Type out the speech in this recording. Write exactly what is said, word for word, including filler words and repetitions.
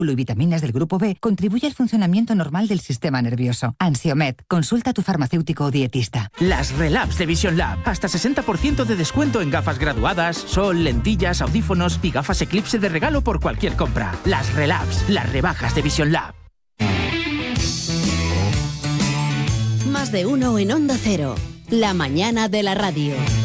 y vitaminas del grupo B contribuye al funcionamiento normal del sistema nervioso. Ansiomet, consulta a tu farmacéutico o dietista. Las Relabs de Vision Lab. Hasta sesenta por ciento de descuento en gafas graduadas, sol, lentillas, audífonos y gafas Eclipse de regalo por cualquier compra. Las Relabs, las rebajas de Vision Lab. Más de uno en Onda Cero. La mañana de la radio.